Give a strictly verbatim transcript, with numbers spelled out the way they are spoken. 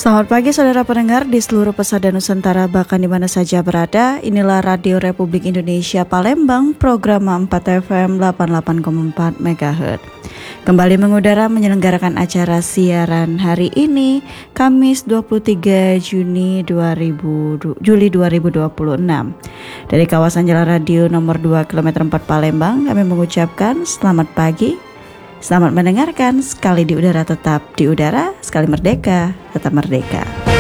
Selamat pagi saudara pendengar di seluruh pesada Nusantara bahkan di mana saja berada. Inilah Radio Republik Indonesia Palembang, program empat F M delapan puluh delapan koma empat MHz. Kembali mengudara menyelenggarakan acara siaran hari ini, Kamis dua puluh tiga Juni dua ribu, Juli dua ribu dua puluh enam. Dari kawasan Jalan Radio nomor dua kilometer empat Palembang, kami mengucapkan selamat pagi. Selamat mendengarkan, sekali di udara tetap di udara, sekali merdeka tetap merdeka.